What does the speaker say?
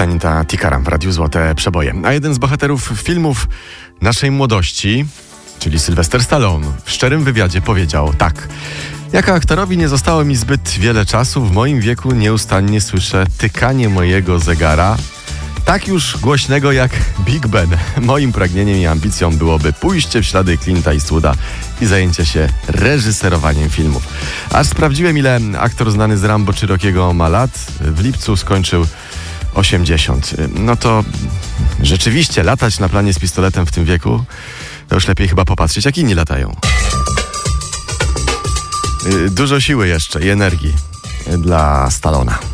Anita Tikaram w Radiu Złote Przeboje. A jeden z bohaterów filmów naszej młodości, czyli Sylwester Stallone, w szczerym wywiadzie powiedział tak: jako aktorowi nie zostało mi zbyt wiele czasu, w moim wieku nieustannie słyszę tykanie mojego zegara, tak już głośnego jak Big Ben. Moim pragnieniem i ambicją byłoby pójście w ślady Clint'a Eastwooda i zajęcie się reżyserowaniem filmów. Aż sprawdziłem, ile aktor znany z Rambo czy Rockiego ma lat. W lipcu skończył 80. No to rzeczywiście latać na planie z pistoletem w tym wieku, to już lepiej chyba popatrzeć, jak inni latają. Dużo siły jeszcze i energii dla Stallona.